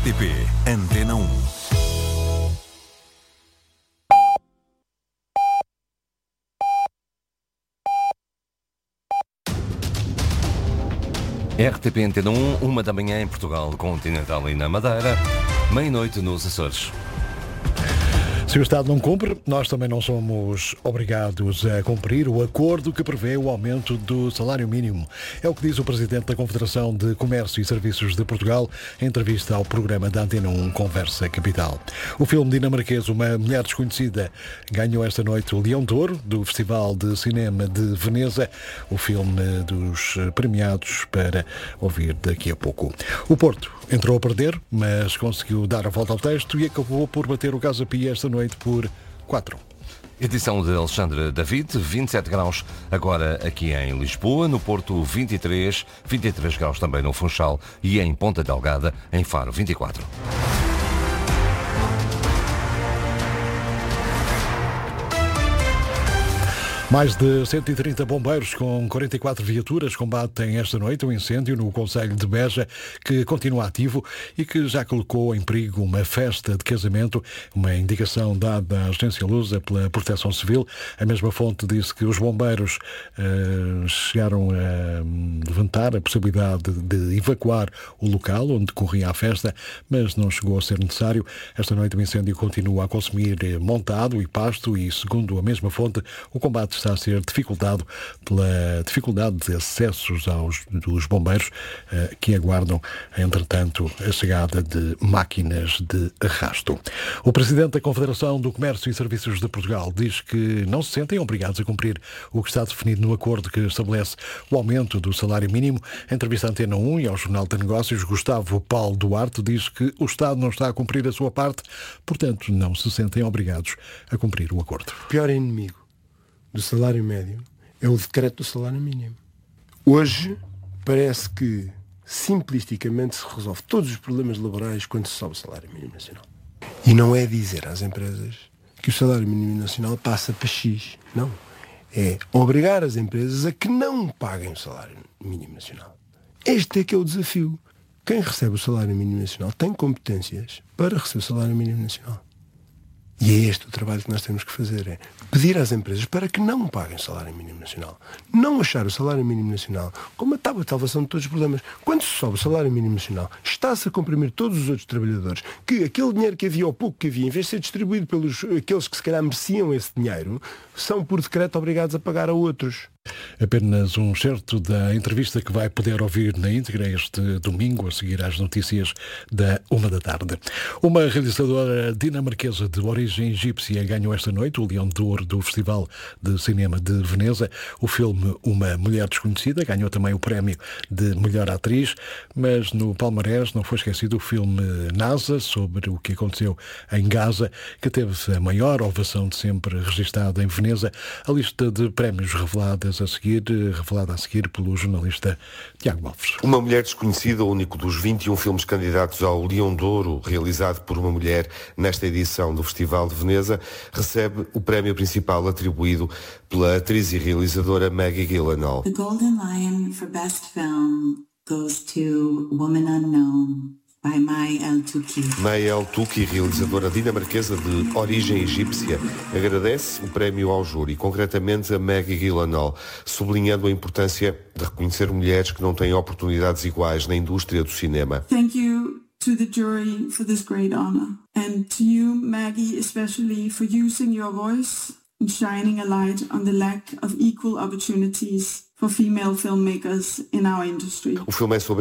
RTP Antena 1. RTP Antena 1, 1 da manhã em Portugal Continental e na Madeira, meia-noite nos Açores. Se o Estado não cumpre, nós também não somos obrigados a cumprir o acordo que prevê o aumento do salário mínimo. É o que diz o Presidente da Confederação de Comércio e Serviços de Portugal em entrevista ao programa da Antena 1 Conversa Capital. O filme dinamarquês Uma Mulher Desconhecida ganhou esta noite o Leão de Ouro do Festival de Cinema de Veneza, o filme dos premiados, para ouvir daqui a pouco. O Porto entrou a perder, mas conseguiu dar a volta ao texto e acabou por bater o Casa Pia esta noite por 4. Edição de Alexandre David, 27 graus agora aqui em Lisboa, no Porto 23 graus também no Funchal e em Ponta Delgada, em Faro 24. Mais de 130 bombeiros com 44 viaturas combatem esta noite um incêndio no concelho de Beja que continua ativo e que já colocou em perigo uma festa de casamento, uma indicação dada à agência Lusa pela Proteção Civil. A mesma fonte disse que os bombeiros chegaram a levantar a possibilidade de evacuar o local onde decorria a festa, mas não chegou a ser necessário. Esta noite o incêndio continua a consumir montado e pasto e, segundo a mesma fonte, o combate está a ser dificultado pela dificuldade de acessos dos bombeiros que aguardam, entretanto, a chegada de máquinas de arrasto. O Presidente da Confederação do Comércio e Serviços de Portugal diz que não se sentem obrigados a cumprir o que está definido no acordo que estabelece o aumento do salário mínimo. Em entrevista à Antena 1 e ao Jornal de Negócios, Gustavo Paulo Duarte diz que o Estado não está a cumprir a sua parte, portanto, não se sentem obrigados a cumprir o acordo. O pior inimigo do salário médio é o decreto do salário mínimo. Hoje parece que simplisticamente se resolve todos os problemas laborais quando se sobe o salário mínimo nacional. E não é dizer às empresas que o salário mínimo nacional passa para X. Não. É obrigar as empresas a que não paguem o salário mínimo nacional. Este é que é o desafio. Quem recebe o salário mínimo nacional tem competências para receber o salário mínimo nacional. E é este o trabalho que nós temos que fazer, é pedir às empresas para que não paguem o salário mínimo nacional. Não achar o salário mínimo nacional como a tábua de salvação de todos os problemas. Quando se sobe o salário mínimo nacional, está-se a comprimir todos os outros trabalhadores, que aquele dinheiro que havia ou pouco que havia, em vez de ser distribuído pelos aqueles que se calhar mereciam esse dinheiro, são por decreto obrigados a pagar a outros. Apenas um certo da entrevista que vai poder ouvir na íntegra este domingo, a seguir às notícias da 13h. Uma realizadora dinamarquesa de origem egípcia ganhou esta noite o Leão de Ouro do Festival de Cinema de Veneza. O filme Uma Mulher Desconhecida ganhou também o prémio de melhor atriz, mas no palmarés não foi esquecido o filme NASA, sobre o que aconteceu em Gaza, que teve a maior ovação de sempre registada em Veneza. A lista de prémios revelada a seguir pelo jornalista Tiago Alves. Uma Mulher Desconhecida, o único dos 21 filmes candidatos ao Leão de Ouro, realizado por uma mulher nesta edição do Festival de Veneza, recebe o prémio principal atribuído pela atriz e realizadora Maggie Gyllenhaal. The Golden Lion for Best Film goes to Woman Unknown, by May El-Touki. May El-Touki, realizadora dinamarquesa de origem egípcia, agradece o prémio ao júri, concretamente a Maggie Gyllenhaal, sublinhando a importância de reconhecer mulheres que não têm oportunidades iguais na indústria do cinema. Thank you to the jury for this great honor, and to you, Maggie, especially for using your voice and shining a light on the lack of equal opportunities for female filmmakers in our industry. O filme é sobre